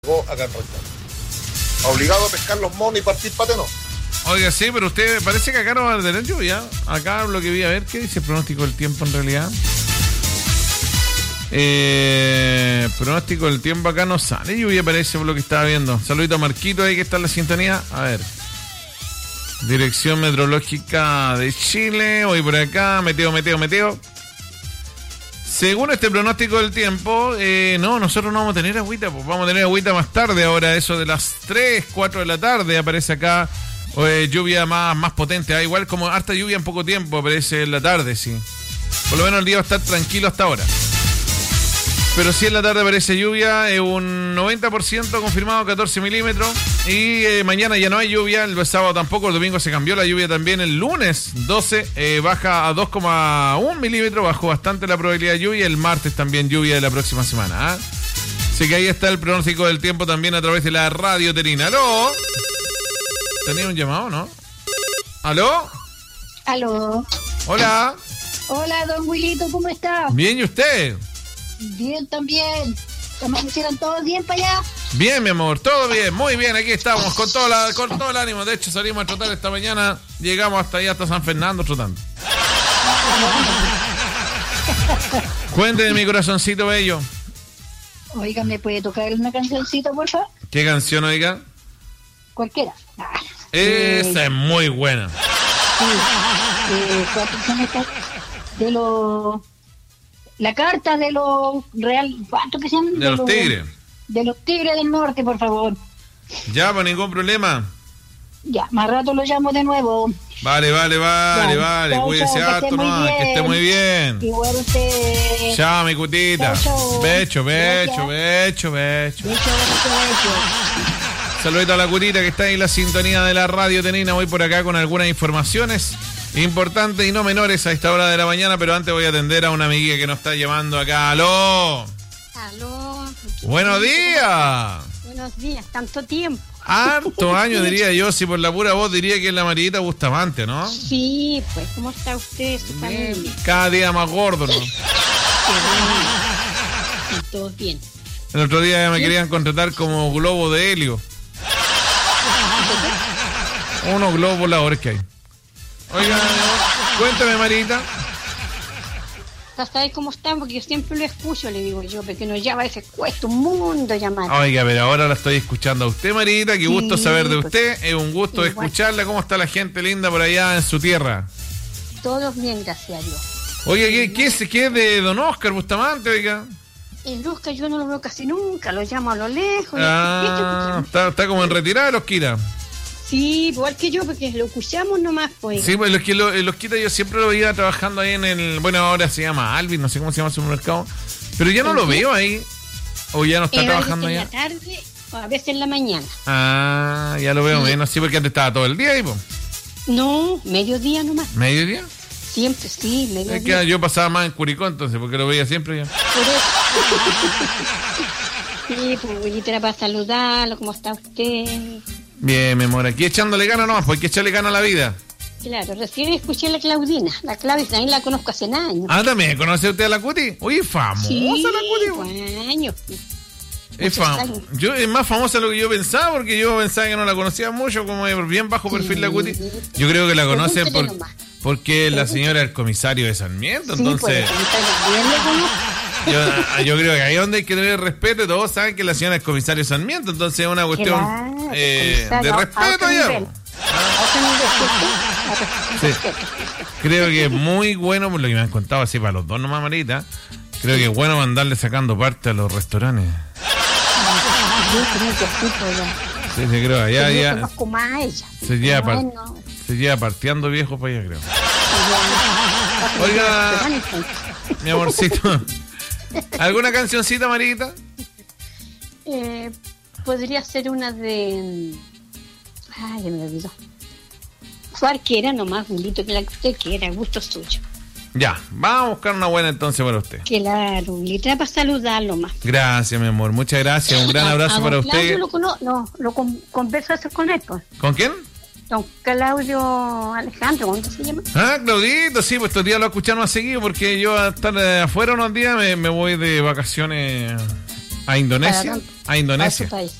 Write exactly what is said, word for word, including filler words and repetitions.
Acá en Rancagua. Obligado a pescar los monos y partir pate, no. Oiga, sí, pero usted parece que acá no va a tener lluvia. Acá lo que vi, a ver, ¿qué dice el pronóstico del tiempo en realidad? Eh, pronóstico del tiempo acá no sale lluvia, parece, por lo que estaba viendo. Saludito a Marquito ahí que está en la sintonía. A ver. Dirección Meteorológica de Chile. Voy por acá, meteo, meteo, meteo. Según este pronóstico del tiempo, eh, no, nosotros no vamos a tener agüita, pues vamos a tener agüita más tarde, ahora eso de las tres, cuatro de la tarde aparece acá eh, lluvia más, más potente, ah, igual como harta lluvia en poco tiempo aparece en la tarde, sí. Por lo menos el día va a estar tranquilo hasta ahora. Pero sí en la tarde aparece lluvia, eh, un noventa por ciento confirmado, catorce milímetros. Y eh, mañana ya no hay lluvia, el sábado tampoco, el domingo se cambió la lluvia también. El lunes doce eh, baja a dos coma uno milímetros, bajó bastante la probabilidad de lluvia. El martes también lluvia de la próxima semana. ¿eh? Así que ahí está el pronóstico del tiempo también a través de la Radio Terina. ¿Aló? ¿Tenía un llamado, no? ¿Aló? ¿Aló? Hola. Hola, don Wilito, ¿cómo está? Bien, ¿y usted? Bien también. ¿Amanecieron todos bien para allá? Bien, mi amor, todo bien, muy bien, aquí estamos con todo, la, con todo el ánimo. De hecho, salimos a trotar esta mañana, llegamos hasta allá, hasta San Fernando trotando. Cuénteme, mi corazoncito bello. Oiga, ¿me puede tocar una cancioncita, por favor? ¿Qué canción, oiga? Cualquiera. Ah, Esa eh, es muy buena. Sí. Eh, ¿Cuál canción está? De los... La carta de los real... ¿Cuánto que se llaman? De, de los, los tigres. De los tigres del norte, por favor. Ya, pues ningún problema. Ya, más rato lo llamo de nuevo. Vale, vale, vale, Ya, vale. chao, Cuídese chao, harto, que esté muy no, que esté muy bien. Igual usted. Chao, mi cutita. Chao, chao. Becho, becho, Gracias. becho, becho. Beso, beso, beso. Saludito a la cutita que está ahí en la sintonía de la Radio Tenina. Voy por acá con algunas informaciones importantes y no menores a esta hora de la mañana, pero antes voy a atender a una amiga que nos está llamando acá. ¡Aló! Aló. ¡Buenos días! Buenos días, tanto tiempo. Harto año, diría yo, si por la pura voz diría que es la Marita Bustamante, ¿no? Sí, pues, ¿cómo está usted, su familia? Bien, cada día más gordo, ¿no? Qué bueno. Y todos bien. El otro día me querían contratar como globo de helio. Unos globos voladores que hay. Oiga, cuéntame, Marita. ¿Sabes cómo está? Porque yo siempre lo escucho, le digo yo, porque nos llama, a veces cuesta un mundo llamar. Oiga, pero ahora la estoy escuchando a usted, Marita. Qué gusto Sí, saber de pues, usted. Es un gusto igual. escucharla. ¿Cómo está la gente linda por allá en su tierra? Todos bien, gracias a Dios. Oiga, ¿qué, qué, es, qué es de don Oscar Bustamante, oiga? El Oscar yo no lo veo casi nunca, lo llamo a lo lejos. Ah, está, está como en retirada, los quita. Sí, igual que yo, porque lo escuchamos nomás, pues. Sí, pues los que lo- los quita yo siempre lo veía trabajando ahí en el... Bueno, ahora se llama Alvin, no sé cómo se llama el supermercado. Pero ya no lo veo ahí. O ya no está Eh, trabajando a veces allá. en la tarde o a veces en la mañana. Ah, ya lo veo Sí. menos. Sí, porque antes estaba todo el día ahí, pues. No, mediodía nomás. ¿Mediodía? Siempre, sí, Es mediodía. que yo pasaba más en Curicó entonces, porque lo veía siempre ya. Por eso. Sí, pues abuelita era para saludarlo, ¿cómo está usted? Bien, mi amor, aquí echándole ganas nomás, pues hay que echarle ganas a la vida. Claro, recién escuché a la Claudina. La Claudia también la conozco hace años. Ah, ¿también conoce usted a la Cuti? Oye, famosa sí, la Cuti. pues, años. Es muchos fam- años. yo, es más famosa de lo que yo pensaba, porque yo pensaba que no la conocía mucho, como es bien bajo perfil la Cuti. Yo creo que la conocen Pregúntele por, nomás. porque es la señora del comisario de Sarmiento, Sí, entonces... pues, también le conozco. Yo, yo creo que ahí es donde hay que tener respeto. Todos saben que la señora es comisario Sarmiento, entonces es una cuestión Claro, eh, comisario, de a- a respeto otro ya. nivel. A otro nivel, ¿cierto? Sí. Respeto. Creo que es muy bueno, por lo que me han contado así para los dos nomás, Marita. Creo que es bueno mandarle sacando parte a los restaurantes. Yo creo que sí, pues, ya. Sí, sí, creo. Ya, Yo ya conozco más a ella. se lleva, par- Bueno, se lleva parteando viejo para allá, creo. ya. Oiga. Entonces, Mi amorcito. ¿Alguna cancioncita, Marita? Eh, podría ser una de... Ay, ya me olvidó. Cualquiera nomás, Julito, que la que usted quiera, gusto suyo. Ya, vamos a buscar una buena entonces para usted. Claro, Julito, era para saludarlo más. Gracias, mi amor. Muchas gracias. Un gran A- abrazo a don para Claudio usted. Lo cono- no, lo con- converso eso con él, pues. ¿Con quién? Don Claudio Alejandro, ¿cómo se llama? Ah, Claudito, sí, pues estos días lo escuchamos más seguido porque yo a estar eh, afuera unos días me, me voy de vacaciones ¿A Indonesia? Para- A Indonesia. a su país.